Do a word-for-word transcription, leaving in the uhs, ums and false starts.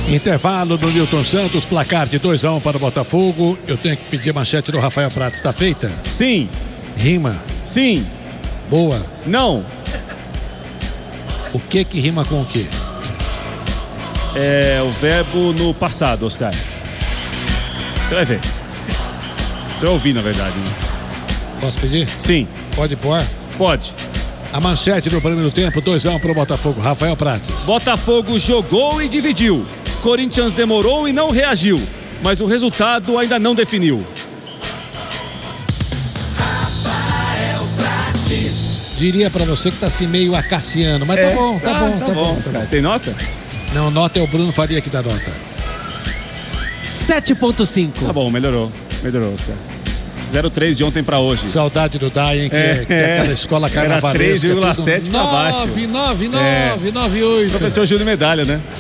Intervalo do Newton Santos, placar de dois a um para o Botafogo. Eu tenho que pedir a manchete do Rafael Prats. Está feita? Sim. Rima? Sim. Boa? Não. O que que rima com o quê? É o verbo no passado, Oscar. Você vai ver. Você vai ouvir, na verdade. Né? Posso pedir? Sim. Pode pôr? Pode. A manchete do primeiro tempo, dois a um para o Botafogo. Rafael Prates. Botafogo jogou e dividiu. Corinthians demorou e não reagiu. Mas o resultado ainda não definiu. Rafael Prates. Diria pra você que tá assim meio acaciano, mas é, tá bom, tá, tá bom, tá, tá bom. bom tá bom. Tem nota? Não, nota é o Bruno Faria que dá nota. sete ponto cinco. Tá bom, melhorou. Melhorou, Oscar. zero vírgula três de ontem pra hoje. Saudade do Daien, que é, que é aquela escola carnavalesca. três vírgula sete pra baixo. nove, nove, nove, nove, oito. Professor Júlio Medalha, né?